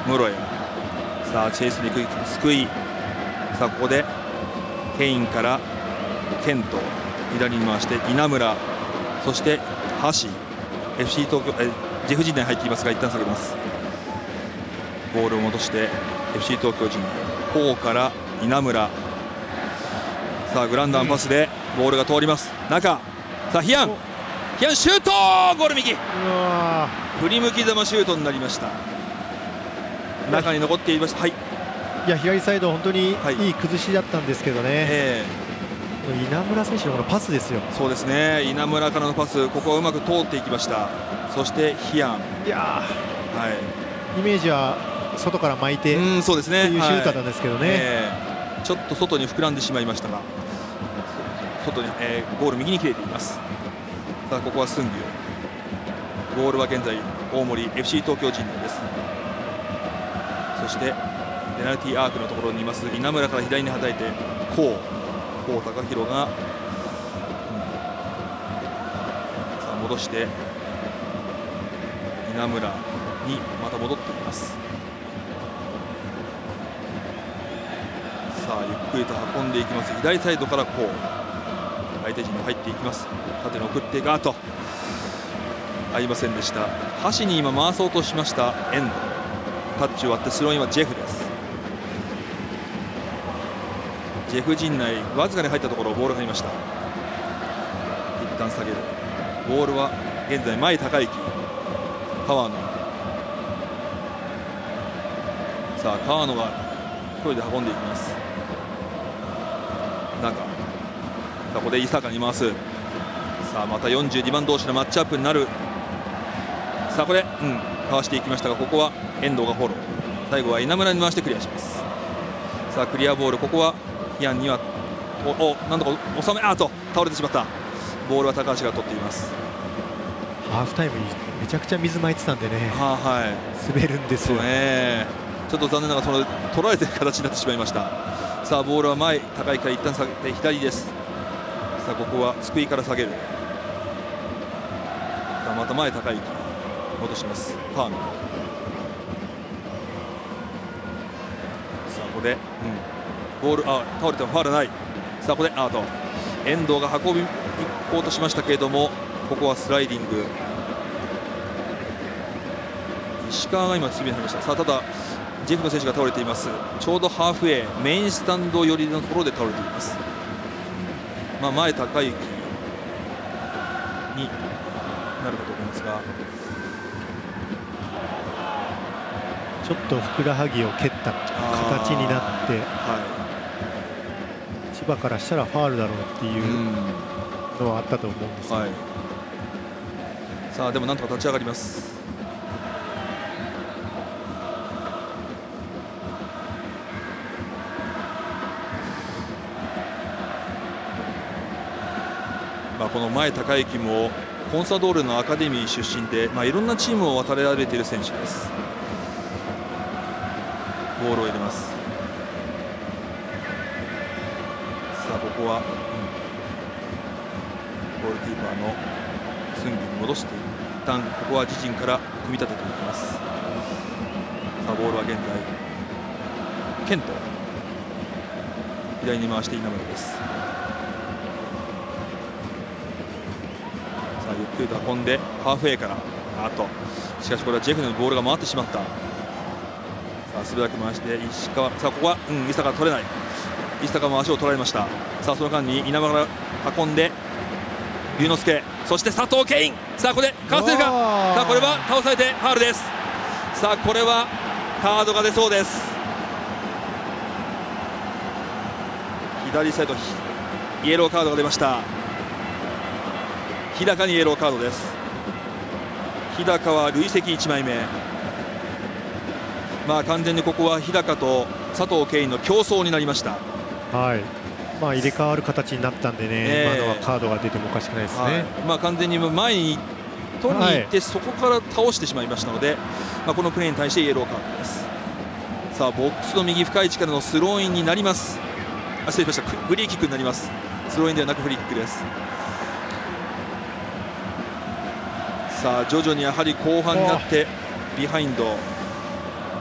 室谷、さあチェイスに行く救い、さあここでケインからケント、左に回して稲村、そして橋、 FC 東京ジェフ陣内に入っていますが一旦下げます。ボールを戻して FC 東京陣内、コーから稲村、さあグランダンパスでボールが通ります。中、さあヒアンシュート、ゴール右、振り向きざまシュートになりました。中に残っていました。はい、 いや左サイド本当にいい崩しだったんですけどね、稲村選手のこのパスですよ。 そうですね、稲村からのパス、ここはうまく通っていきました。そしてヒアン、 いや、 はい、 イメージは外から巻いてそうですね、 というシュートなんですけどね、 ちょっと外に膨らんでしまいましたが、外に、ゴール右に切れています。さあここはスンギュ、ボールは現在大森 FC 東京陣内です。そしてペナルティーアークのところにいます稲村から左にはたいて高貴弘が、さあ戻して稲村にまた戻っています。さあゆっくりと運んでいきます。左サイドからこう相手陣に入っていきます。縦に送ってガーッと合いませんでした。橋に今回そうとしました遠藤、タッチを割ってスローインはジェフです。ジェフ陣内わずかに入ったところボールが入りました。一旦下げる。ボールは現在前高之、川野、さあ川野が一人で運んでいきます。中、さあここで伊坂に回す。さあまた42番同士のマッチアップになる。さあこれ、かわしていきましたが、ここは遠藤がフォロー、最後は稲村に回してクリアします。さあクリアボール、ここはヒアンにはなんとか収め、と倒れてしまった。ボールは高橋が取っています。 ハーフタイムにめちゃくちゃ水巻いてたんでね、滑るんですよね。ちょっと残念ながら取られている形になってしまいました。さあボールは前高いから一旦下げて左です。さあここは救いから下げる。さあまた前高い戻します。ファーム、さあここで、ボール倒れてもファウルない。さあここでアウト。遠藤が運びに行こうとしましたけれども、ここはスライディング。石川が今守備に入りました。さあただジェフの選手が倒れています。ちょうどハーフウェイメインスタンド寄りのところで倒れています。前高之になるかと思いますが、 ちょっとふくらはぎを蹴った形になって、千葉からしたらファウルだろうっていうのはあったと思うんですけど、 さあでもなんとか立ち上がります。この前高之もコンサドーレのアカデミー出身で、いろんなチームを渡られている選手です。ボールを入れます。さあここは、ゴールキーパーのスンギに戻して一旦ここは自陣から組み立てていきます。さあボールは現在ケント、左に回して稲村です。ゆっくりと運んでハーフウェイからしかしこれはジェフのボールが回ってしまった。さあ素早く回して石川、さあここは、伊坂が取れない。伊坂も足を取られました。さあその間に稲村が運んで龍之介、そして佐藤ケイン、さあここでかわせるか。さあこれは倒されてファウルです。さあこれはカードが出そうです。左サイドイエローカードが出ました。日高にイエローカードです。日高は累積1枚目。完全にここは日高と佐藤ケインの競争になりました。 入れ替わる形になったんでね、今のはカードが出てもおかしくないですね。 完全に前に取りに行って、そこから倒してしまいましたので、このプレーに対してイエローカードです。さあボックスの右深い位置からのスローインになります。失礼しました、フリーキックになります。スローインではなくフリーキックです。さあ徐々にやはり後半になってビハインド